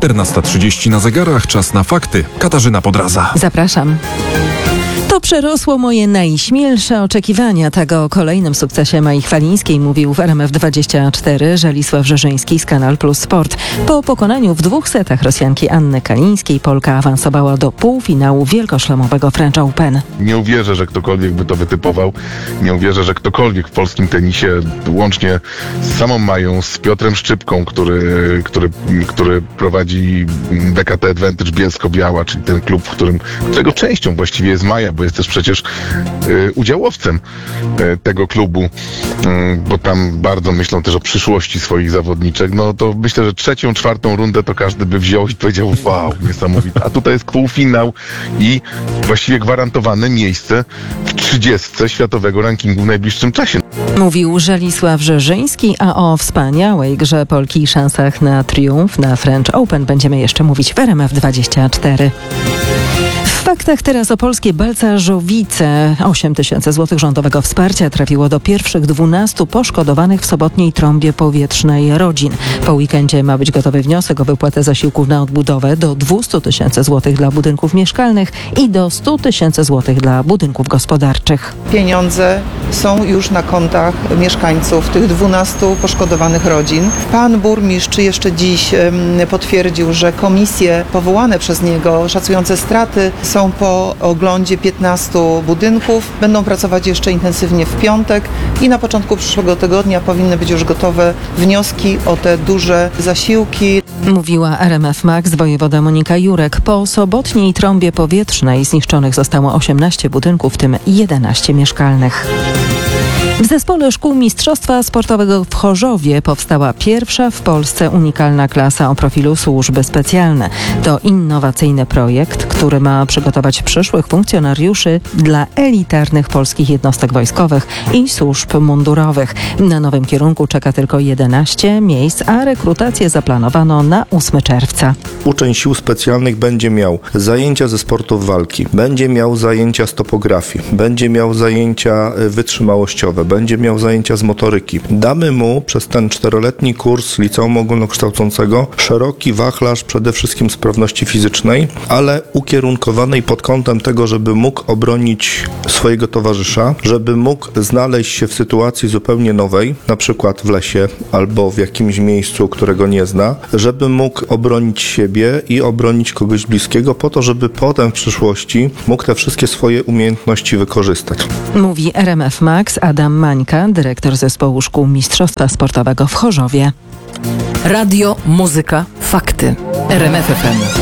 14:30 na zegarach, czas na fakty. Katarzyna Podraza. Zapraszam. To przerosło moje najśmielsze oczekiwania. Tego o kolejnym sukcesie Mai Chwalińskiej mówił w RMF24 Żelisław Rzeżyński z Kanal Plus Sport. Po pokonaniu w 2 setach Rosjanki Anny Kalińskiej Polka awansowała do półfinału wielkoszlemowego French Open. Nie uwierzę, że ktokolwiek by to wytypował. Nie uwierzę, że ktokolwiek w polskim tenisie, łącznie z samą Mają, z Piotrem Szczypką, który prowadzi BKT Advantage Bielsko-Biała, czyli ten klub, którego częścią właściwie jest Maja, bo jest też przecież udziałowcem tego klubu, bo tam bardzo myślą też o przyszłości swoich zawodniczek. No to myślę, że 3., 4. rundę to każdy by wziął i powiedział: wow, niesamowite. A tutaj jest półfinał i właściwie gwarantowane miejsce w 30 światowego rankingu w najbliższym czasie. Mówił Żelisław Rzeżyński, a o wspaniałej grze Polki i szansach na triumf na French Open będziemy jeszcze mówić w RMF24. W faktach teraz Opolskie Balcarzowice. 8 000 złotych rządowego wsparcia trafiło do pierwszych 12 poszkodowanych w sobotniej trąbie powietrznej rodzin. Po weekendzie ma być gotowy wniosek o wypłatę zasiłków na odbudowę do 200 000 złotych dla budynków mieszkalnych i do 100 000 złotych dla budynków gospodarczych. Pieniądze są już na kontach mieszkańców tych 12 poszkodowanych rodzin. Pan burmistrz jeszcze dziś potwierdził, że komisje powołane przez niego, szacujące straty, są po oglądzie 15 budynków. Będą pracować jeszcze intensywnie w piątek i na początku przyszłego tygodnia powinny być już gotowe wnioski o te duże zasiłki. Mówiła RMF Max wojewoda Monika Jurek. Po sobotniej trąbie powietrznej zniszczonych zostało 18 budynków, w tym 11 mieszkalnych. W zespole szkół Mistrzostwa Sportowego w Chorzowie powstała pierwsza w Polsce unikalna klasa o profilu służby specjalne. To innowacyjny projekt, który ma przygotować przyszłych funkcjonariuszy dla elitarnych polskich jednostek wojskowych i służb mundurowych. Na nowym kierunku czeka tylko 11 miejsc, a rekrutację zaplanowano na 8 czerwca. Uczeń sił specjalnych będzie miał zajęcia ze sportów walki, będzie miał zajęcia z topografii, będzie miał zajęcia wytrzymałościowe, będzie miał zajęcia z motoryki. Damy mu przez ten 4-letni kurs liceum ogólnokształcącego szeroki wachlarz przede wszystkim sprawności fizycznej, ale ukierunkowanej pod kątem tego, żeby mógł obronić swojego towarzysza, żeby mógł znaleźć się w sytuacji zupełnie nowej, na przykład w lesie albo w jakimś miejscu, którego nie zna, żeby mógł obronić siebie i obronić kogoś bliskiego po to, żeby potem w przyszłości mógł te wszystkie swoje umiejętności wykorzystać. Mówi RMF Max Adam Mańka, dyrektor zespołu szkół Mistrzostwa Sportowego w Chorzowie. Radio, muzyka, fakty. RMF FM.